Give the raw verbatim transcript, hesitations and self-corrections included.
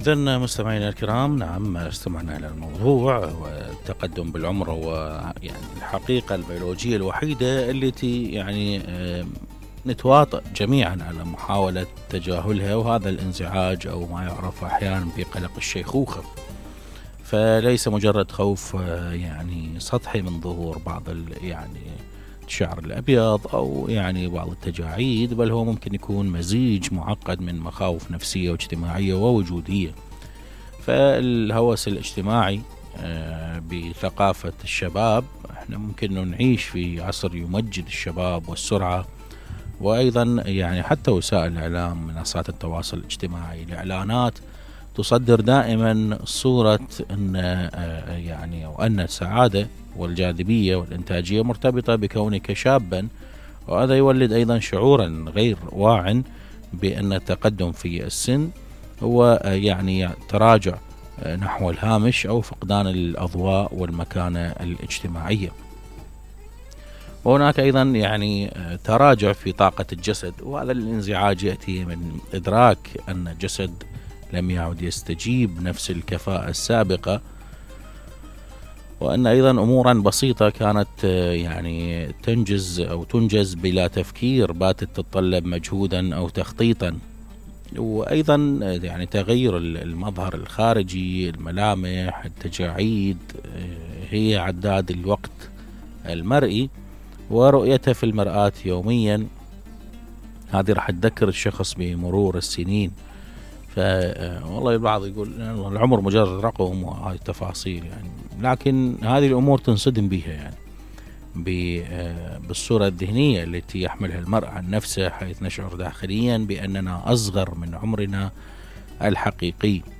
إذن مستمعينا الكرام، نعم استمعنا إلى الموضوع، والتقدم بالعمر هو يعني الحقيقة البيولوجية الوحيدة التي يعني نتواطئ جميعا على محاولة تجاهلها، وهذا الانزعاج أو ما يعرف أحيانا بقلق الشيخوخة. فليس مجرد خوف يعني سطحي من ظهور بعض يعني الشعر الأبيض أو يعني بعض التجاعيد، بل هو ممكن يكون مزيج معقد من مخاوف نفسية واجتماعية ووجودية. فالهوس الاجتماعي بثقافة الشباب، احنا ممكن نعيش في عصر يمجد الشباب والسرعة، وأيضا يعني حتى وسائل الإعلام، منصات التواصل الاجتماعي، الإعلانات تصدر دائما صورة أن يعني وأن السعادة والجاذبية والإنتاجية مرتبطة بكونك شابا، وهذا يولد أيضا شعورا غير واع بأن التقدم في السن هو يعني تراجع نحو الهامش أو فقدان الأضواء والمكانة الاجتماعية. وهناك أيضا يعني تراجع في طاقة الجسد، وهذا الانزعاج يأتي من إدراك أن الجسد لم يعد يستجيب نفس الكفاءة السابقة، وأن أيضا أمورا بسيطة كانت يعني تنجز أو تنجز بلا تفكير باتت تتطلب مجهودا أو تخطيطا. وأيضا يعني تغير المظهر الخارجي، الملامح، التجاعيد، هي عداد الوقت المرئي ورؤيته في المرآة يوميا، هذه راح تذكر الشخص بمرور السنين. فوالله البعض يقول العمر مجرد رقم وهذه التفاصيل يعني، لكن هذه الأمور تنصدم بها يعني بالصورة الذهنية التي يحملها المرء عن نفسه، حيث نشعر داخليا بأننا أصغر من عمرنا الحقيقي.